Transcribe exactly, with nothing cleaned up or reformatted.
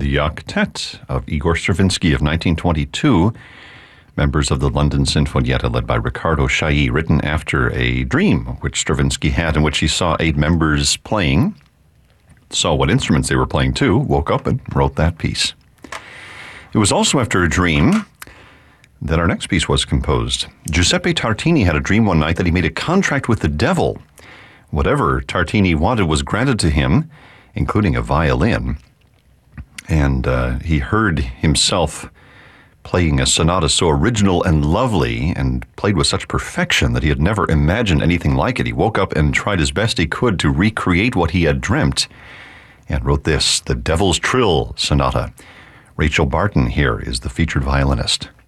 the octet of Igor Stravinsky of nineteen twenty-two, members of the London Sinfonietta led by Riccardo Chailly, written after a dream which Stravinsky had in which he saw eight members playing, saw what instruments they were playing too, woke up and wrote that piece. It was also after a dream that our next piece was composed. Giuseppe Tartini had a dream one night that he made a contract with the devil. Whatever Tartini wanted was granted to him, including a violin. And uh, he heard himself playing a sonata so original and lovely and played with such perfection that he had never imagined anything like it. He woke up and tried as best he could to recreate what he had dreamt and wrote this, the Devil's Trill Sonata. Rachel Barton here is the featured violinist.